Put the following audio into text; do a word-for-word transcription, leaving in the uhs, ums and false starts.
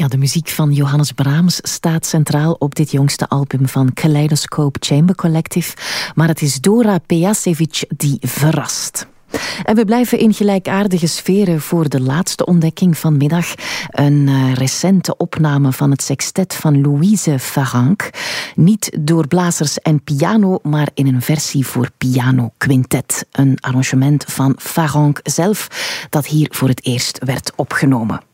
Ja, de muziek van Johannes Brahms staat centraal op dit jongste album van Kaleidoscope Chamber Collective. Maar het is Dora Pejacevic die verrast. En we blijven in gelijkaardige sferen voor de laatste ontdekking vanmiddag. Een uh, recente opname van het sextet van Louise Farrenc. Niet door blazers en piano, maar in een versie voor piano quintet. Een arrangement van Farrenc zelf, dat hier voor het eerst werd opgenomen.